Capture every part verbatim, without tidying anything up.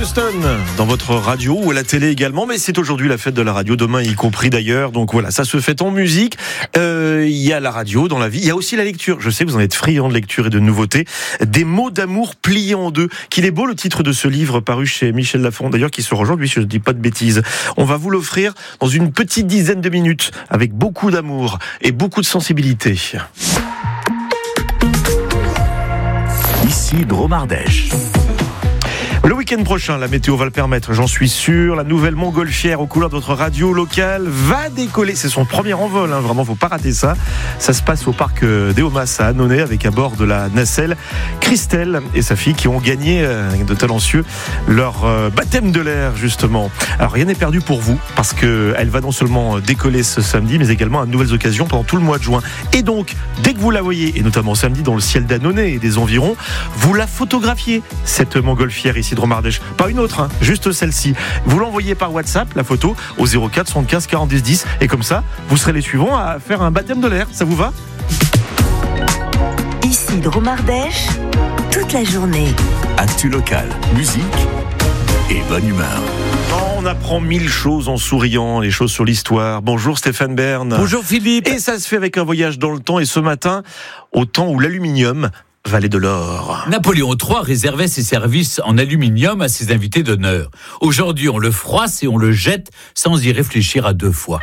Houston dans votre radio ou à la télé également, mais c'est aujourd'hui la fête de la radio, demain y compris d'ailleurs, donc voilà, ça se fête en musique. Euh, il y a la radio dans la vie, il y a aussi la lecture. Je sais que vous en êtes friand de lecture et de nouveautés. Des mots d'amour pliés en deux. Qu'il est beau le titre de ce livre paru chez Michel Lafon, d'ailleurs qui sort aujourd'hui, si je ne dis pas de bêtises. On va vous l'offrir dans une petite dizaine de minutes, avec beaucoup d'amour et beaucoup de sensibilité. Ici Dromardèche. Le week-end prochain, la météo va le permettre, j'en suis sûr. La nouvelle montgolfière aux couleurs de votre radio locale va décoller. C'est son premier envol, hein, vraiment, faut pas rater ça. Ça se passe au parc d'Eomas à Annonay, avec à bord de la nacelle Christelle et sa fille qui ont gagné, euh, de talentueux, leur euh, baptême de l'air, justement. Alors rien n'est perdu pour vous, parce qu'elle va non seulement décoller ce samedi, mais également à de nouvelles occasions pendant tout le mois de juin. Et donc, dès que vous la voyez, et notamment samedi dans le ciel d'Annonay et des environs, vous la photographiez, cette montgolfière ici. Dromardèche, pas une autre, hein, juste celle-ci. Vous l'envoyez par WhatsApp, la photo, au zéro quatre soixante-quinze quarante-dix dix, et comme ça, vous serez les suivants à faire un baptême de l'air. Ça vous va ? Ici Dromardèche, toute la journée. Actu local, musique et bonne humeur. On apprend mille choses en souriant, les choses sur l'histoire. Bonjour Stéphane Bern. Bonjour Philippe. Et ça se fait avec un voyage dans le temps, et ce matin, au temps où l'aluminium valait de l'or. Napoléon trois réservait ses services en aluminium à ses invités d'honneur. Aujourd'hui, on le froisse et on le jette sans y réfléchir à deux fois.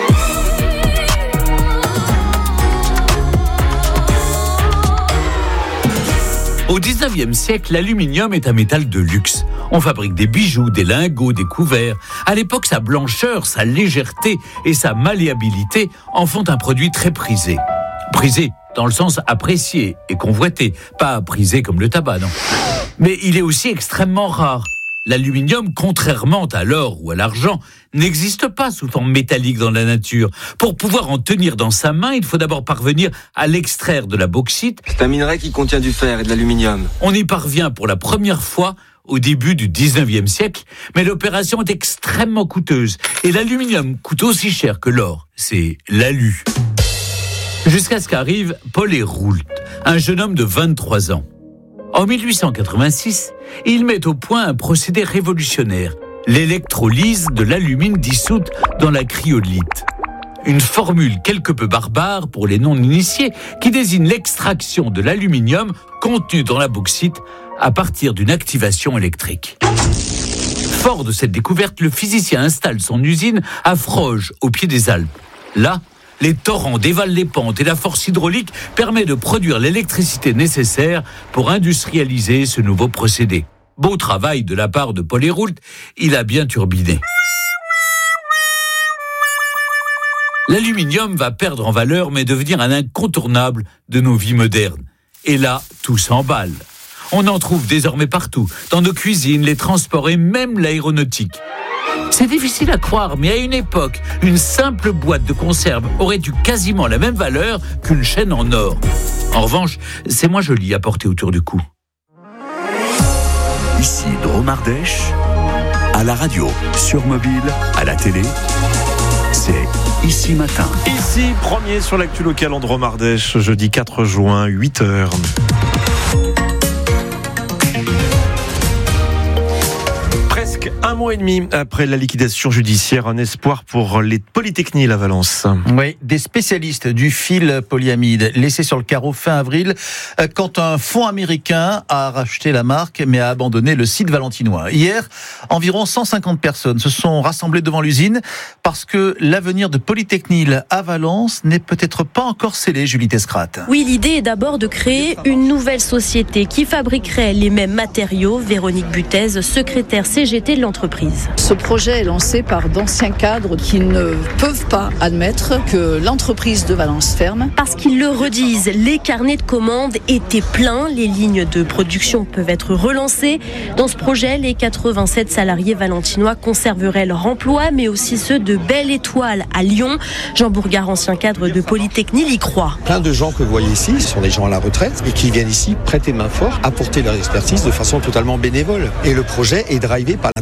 Au dix-neuvième siècle, l'aluminium est un métal de luxe. On fabrique des bijoux, des lingots, des couverts. À l'époque, sa blancheur, sa légèreté et sa malléabilité en font un produit très prisé. Prisé dans le sens apprécié et convoité, pas prisé comme le tabac, non. Mais il est aussi extrêmement rare. L'aluminium, contrairement à l'or ou à l'argent, n'existe pas sous forme métallique dans la nature. Pour pouvoir en tenir dans sa main, il faut d'abord parvenir à l'extraire de la bauxite. C'est un minerai qui contient du fer et de l'aluminium. On y parvient pour la première fois au début du dix-neuvième siècle, mais l'opération est extrêmement coûteuse. Et l'aluminium coûte aussi cher que l'or. C'est l'alu. Jusqu'à ce qu'arrive Paul Héroult, un jeune homme de vingt-trois ans. En mille huit cent quatre-vingt-six, il met au point un procédé révolutionnaire, l'électrolyse de l'alumine dissoute dans la cryolite. Une formule quelque peu barbare pour les non-initiés qui désigne l'extraction de l'aluminium contenu dans la bauxite à partir d'une activation électrique. Fort de cette découverte, le physicien installe son usine à Froges, au pied des Alpes. Là, les torrents dévalent les pentes et la force hydraulique permet de produire l'électricité nécessaire pour industrialiser ce nouveau procédé. Beau travail de la part de Paul Héroult, il a bien turbiné. L'aluminium va perdre en valeur mais devenir un incontournable de nos vies modernes. Et là, tout s'emballe. On en trouve désormais partout, dans nos cuisines, les transports et même l'aéronautique. C'est difficile à croire, mais à une époque, une simple boîte de conserve aurait eu quasiment la même valeur qu'une chaîne en or. En revanche, c'est moins joli à porter autour du cou. Ici Dromardèche, à la radio, sur mobile, à la télé, c'est Ici Matin. Ici, premier sur l'actu locale en Dromardèche, jeudi quatre juin, huit heures. Presque un mois et demi après la liquidation judiciaire, un espoir pour les Polytechniles à Valence. Oui, des spécialistes du fil polyamide laissés sur le carreau fin avril quand un fonds américain a racheté la marque mais a abandonné le site valentinois. Hier, environ cent cinquante personnes se sont rassemblées devant l'usine parce que l'avenir de Polytechnil à Valence n'est peut-être pas encore scellé, Julie Tescrat. Oui, l'idée est d'abord de créer une nouvelle société qui fabriquerait les mêmes matériaux. Véronique Butez, secrétaire C G T de l'entreprise. Ce projet est lancé par d'anciens cadres qui ne peuvent pas admettre que l'entreprise de Valence ferme. Parce qu'ils le redisent, les carnets de commandes étaient pleins, les lignes de production peuvent être relancées. Dans ce projet, les quatre-vingt-sept salariés valentinois conserveraient leur emploi, mais aussi ceux de Belle Étoile à Lyon. Jean Bourgard, ancien cadre de Polytechnil, y croit. Plein de gens que vous voyez ici sont des gens à la retraite et qui viennent ici prêter main forte, apporter leur expertise de façon totalement bénévole. Et le projet est drivé par la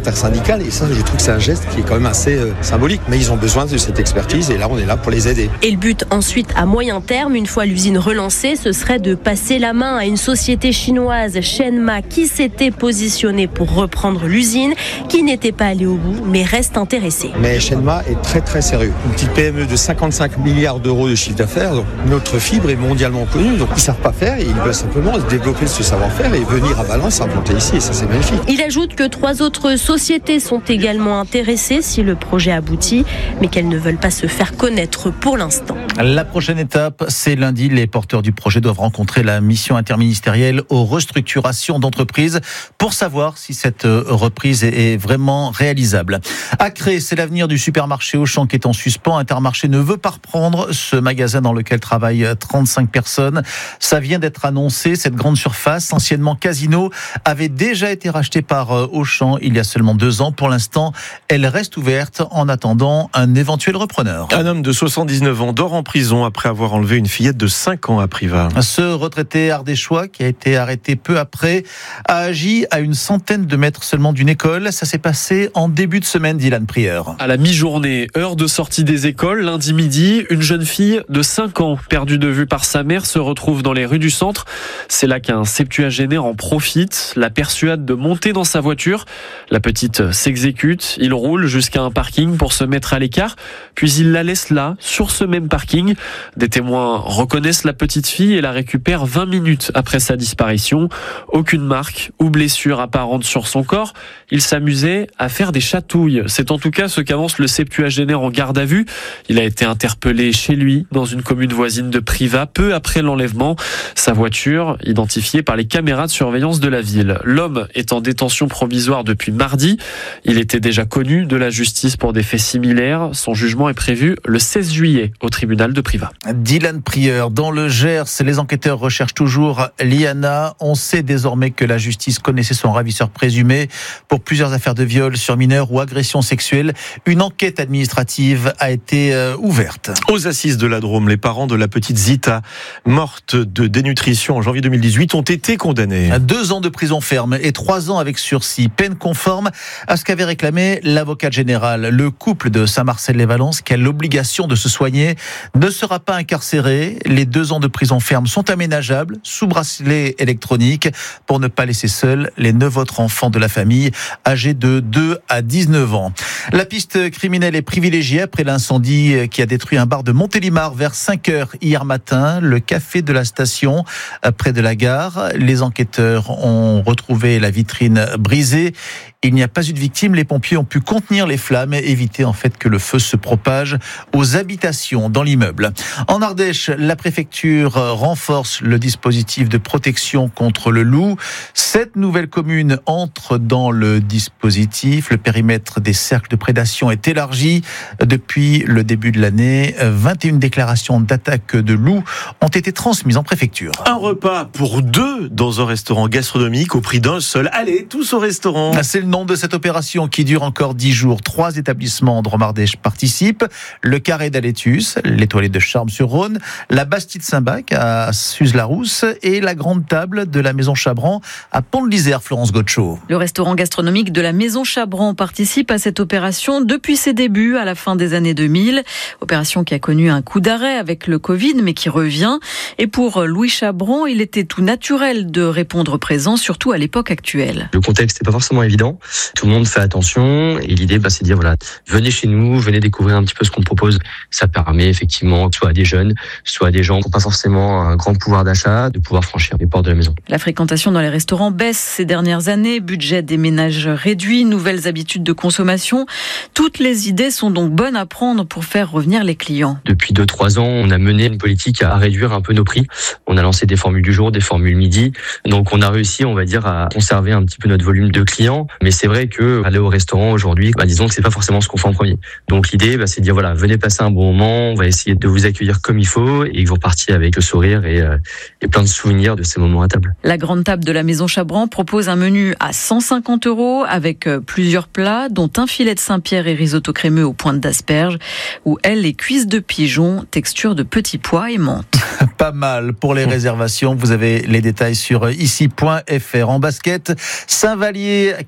intersyndicale. Et ça, je trouve que c'est un geste qui est quand même assez euh, symbolique. Mais ils ont besoin de cette expertise et là, on est là pour les aider. Et le but ensuite, à moyen terme, une fois l'usine relancée, ce serait de passer la main à une société chinoise, Shenma, qui s'était positionnée pour reprendre l'usine, qui n'était pas allée au bout, mais reste intéressée. Mais Shenma est très très sérieux. Une petite P M E de cinquante-cinq milliards d'euros de chiffre d'affaires. Donc notre fibre est mondialement connue. Donc ils ne savent pas faire et ils veulent simplement développer ce savoir-faire et venir à Valence s'implanter ici. Et ça, c'est magnifique. Il ajoute que trois autres sociétés sont également intéressées si le projet aboutit, mais qu'elles ne veulent pas se faire connaître pour l'instant. La prochaine étape, c'est lundi. Les porteurs du projet doivent rencontrer la mission interministérielle aux restructurations d'entreprises pour savoir si cette reprise est vraiment réalisable. À Cré, c'est l'avenir du supermarché Auchan qui est en suspens. Intermarché ne veut pas reprendre ce magasin dans lequel travaillent trente-cinq personnes. Ça vient d'être annoncé. Cette grande surface, anciennement Casino, avait déjà été rachetée par Auchan il y a seulement deux ans. Pour l'instant, elle reste ouverte en attendant un éventuel repreneur. Un homme de soixante-dix-neuf ans dort en prison après avoir enlevé une fillette de cinq ans à Privas. Ce retraité ardéchois, qui a été arrêté peu après, a agi à une centaine de mètres seulement d'une école. Ça s'est passé en début de semaine, Dylan Prieur. À la mi-journée, heure de sortie des écoles, lundi midi, une jeune fille de cinq ans, perdue de vue par sa mère, se retrouve dans les rues du centre. C'est là qu'un septuagénaire en profite, la persuade de monter dans sa voiture. La petite s'exécute, il roule jusqu'à un parking pour se mettre à l'écart, puis il la laisse là, sur ce même parking. Des témoins reconnaissent la petite fille et la récupèrent vingt minutes après sa disparition. Aucune marque ou blessure apparente sur son corps. Il s'amusait à faire des chatouilles. C'est en tout cas ce qu'avance le septuagénaire en garde à vue. Il a été interpellé chez lui, dans une commune voisine de Privas, peu après l'enlèvement. Sa voiture, identifiée par les caméras de surveillance de la ville. L'homme est en détention provisoire depuis mardi. Il était déjà connu de la justice pour des faits similaires. Son jugement est prévu le seize juillet au tribunal de Privas. Dylan Prieur, dans le Gers, les enquêteurs recherchent toujours Liana. On sait désormais que la justice connaissait son ravisseur présumé pour plusieurs affaires de viol sur mineurs ou agressions sexuelles. Une enquête administrative a été euh, ouverte. Aux assises de la Drôme, les parents de la petite Zita, morte de dénutrition en janvier deux mille dix-huit, ont été condamnés. Deux ans de prison ferme et trois ans avec sursis, peine conforme à ce qu'avait réclamé l'avocate générale. Le couple de Saint-Marcel-les-Valences, qui a l'obligation de se soigner, ne sera pas incarcéré. Les deux ans de prison ferme sont aménageables sous bracelet électronique pour ne pas laisser seuls les neuf autres enfants de la famille âgés de deux à dix-neuf ans. La piste criminelle est privilégiée après l'incendie qui a détruit un bar de Montélimar vers cinq heures hier matin, le café de la station près de la gare. Les enquêteurs ont retrouvé la vitrine brisée. Il n'y a pas eu de victime. Les pompiers ont pu contenir les flammes et éviter en fait que le feu se propage aux habitations dans l'immeuble. En Ardèche, la préfecture renforce le dispositif de protection contre le loup. Sept nouvelles communes entrent dans le dispositif. Le périmètre des cercles de prédation est élargi depuis le début de l'année. vingt et une déclarations d'attaque de loups ont été transmises en préfecture. Un repas pour deux dans un restaurant gastronomique au prix d'un seul. Allez, tous au restaurant. C'est le nom de cette opération qui dure encore dix jours. Trois établissements de Drôme-Ardèche participent. Le Carré d'Alétus, l'Étoilé de Charmes-sur-Rhône, la Bastide Saint-Bac à Suse-la-Rousse et la Grande Table de la Maison Chabran à Pont-de-l'Isère, Florence Gotcho. Le restaurant gastronomique de la Maison Chabran participe à cette opération depuis ses débuts à la fin des années deux mille. Opération qui a connu un coup d'arrêt avec le Covid mais qui revient. Et pour Louis Chabran, il était tout naturel de répondre présent, surtout à l'époque actuelle. Le contexte n'est pas forcément évident. Tout le monde fait attention et l'idée, bah, c'est de dire voilà, venez chez nous, venez découvrir un petit peu ce qu'on propose. Ça permet effectivement, soit à des jeunes, soit à des gens qui n'ont pas forcément un grand pouvoir d'achat, de pouvoir franchir les portes de la maison. La fréquentation dans les restaurants baisse ces dernières années, budget des ménages réduit, nouvelles habitudes de consommation. Toutes les idées sont donc bonnes à prendre pour faire revenir les clients. Depuis deux trois ans, on a mené une politique à réduire un peu nos prix. On a lancé des formules du jour, des formules midi. Donc on a réussi, on va dire, à conserver un petit peu notre volume de clients. Mais c'est vrai que aller au restaurant aujourd'hui, bah, disons que c'est pas forcément ce qu'on fait en premier. Donc l'idée, bah, c'est de dire voilà, venez passer un bon moment, on va essayer de vous accueillir comme il faut et que vous repartiez avec le sourire et, euh, et plein de souvenirs de ces moments à table. La Grande Table de la Maison Chabran propose un menu à cent cinquante euros avec plusieurs plats, dont un filet de Saint-Pierre et risotto crémeux aux pointes d'asperges, ou elle, les cuisses de pigeon, texture de petits pois et menthe. Pas mal pour les réservations. Vous avez les détails sur ici point f r. En basket, Saint-Vallier qui a assuré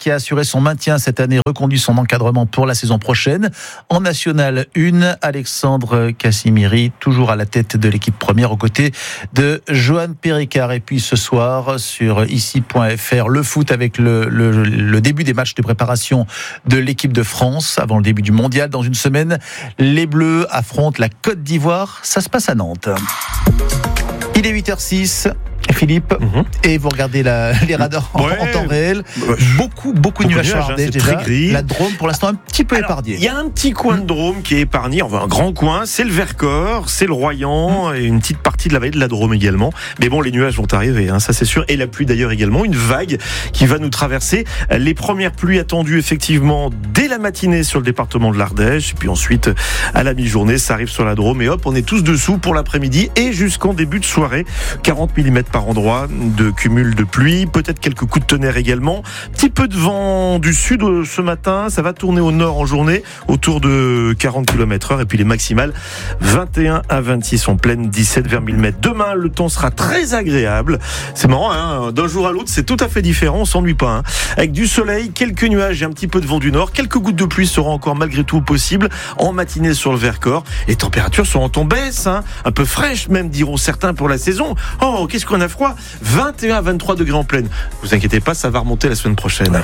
jouerait son maintien cette année reconduit son encadrement pour la saison prochaine. En National un, Alexandre Cassimiri, toujours à la tête de l'équipe première, aux côtés de Johan Péricard. Et puis ce soir, sur ici point f r, le foot avec le, le, le début des matchs de préparation de l'équipe de France avant le début du mondial. Dans une semaine, les Bleus affrontent la Côte d'Ivoire. Ça se passe à Nantes. Il est huit heures six. Philippe, mm-hmm. et vous regardez la, les radars en, ouais. en temps réel. Beaucoup, beaucoup, beaucoup de nuages sur Ardèche, hein, déjà. Gris. La Drôme, pour l'instant, un petit peu Alors, épargnée. Il y a un petit coin de Drôme qui est épargné, enfin un grand coin, c'est le Vercors, c'est le Royan, mm. et une petite partie de la vallée de la Drôme également. Mais bon, les nuages vont arriver, hein, ça c'est sûr. Et la pluie d'ailleurs également, une vague qui va nous traverser. Les premières pluies attendues effectivement dès la matinée sur le département de l'Ardèche, et puis ensuite à la mi-journée, ça arrive sur la Drôme, et hop, on est tous dessous pour l'après-midi et jusqu'en début de soirée. quarante millimètres par endroit de cumul de pluie, peut-être quelques coups de tonnerre également. Petit peu de vent du sud ce matin, ça va tourner au nord en journée, autour de quarante kilomètres heure, et puis les maximales vingt et un à vingt-six en pleine, dix-sept vers mille mètres. Demain, le temps sera très agréable. C'est marrant, hein, d'un jour à l'autre, c'est tout à fait différent, on s'ennuie pas. Hein. Avec du soleil, quelques nuages et un petit peu de vent du nord, quelques gouttes de pluie seront encore malgré tout possibles en matinée sur le Vercors. Les températures seront en baisse, hein, un peu fraîches même, diront certains pour la saison. Oh, qu'est-ce qu'on a froid! vingt et un à vingt-trois degrés en pleine. Vous inquiétez pas, ça va remonter la semaine prochaine.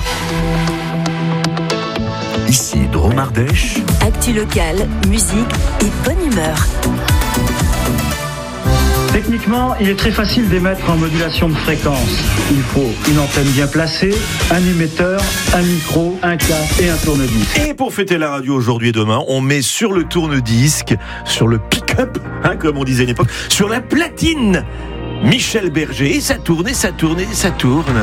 Ici, Drôme Ardèche. Actu locale, musique et bonne humeur. Techniquement, il est très facile d'émettre en modulation de fréquence. Il faut une antenne bien placée, un émetteur, un micro, un casque et un tourne-disque. Et pour fêter la radio aujourd'hui et demain, on met sur le tourne-disque, sur le pick-up, hein, comme on disait à l'époque, sur la platine, Michel Berger. Et ça tourne, et ça tourne, et ça tourne.